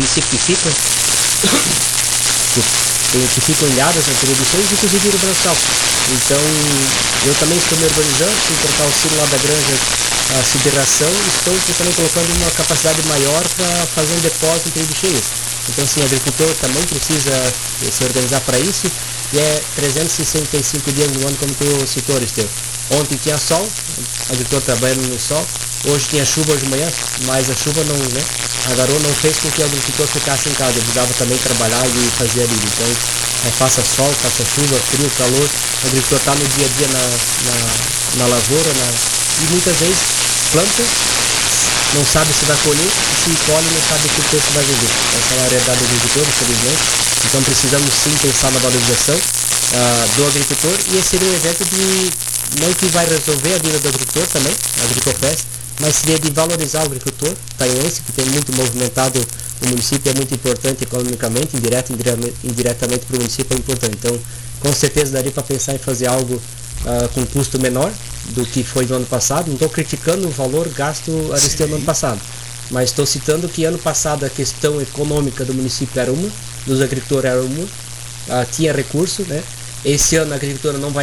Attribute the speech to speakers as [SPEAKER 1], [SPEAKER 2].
[SPEAKER 1] municípios que ficam que ficam ilhadas na período de cheias, inclusive o Braçal. Então, eu também estou me organizando, fui trocar o silo lá da granja, a sideração, estou também colocando uma capacidade maior para fazer um depósito em período de cheias. Então, assim, o agricultor também precisa se organizar para isso, e é 365 dias no ano, como tu citou, Aristeu. Ontem tinha sol, o agricultor trabalhando no sol, hoje tinha chuva hoje de manhã, mas a chuva não, né? A garoa não fez com que o agricultor ficasse em casa, ele precisava também trabalhar e fazer ali. Então, faça sol, faça chuva, frio, calor, o agricultor está no dia a dia na lavoura, e muitas vezes planta, não sabe se vai colher, e se colhe não sabe que preço vai vender. Essa é a realidade do agricultor, infelizmente. Então precisamos sim pensar na valorização do agricultor, e esse seria um evento não que vai resolver a vida do agricultor também, a Agricofest, mas seria de valorizar o agricultor taiense, que tem muito movimentado o município, é muito importante economicamente, indiretamente para o município é importante. Então, com certeza daria para pensar em fazer algo com custo menor do que foi no ano passado. Não estou criticando o valor gasto Aristeu no ano passado, mas estou citando que ano passado a questão econômica do município era uma, dos agricultores era uma, tinha recurso, né? Esse ano a agricultura não vai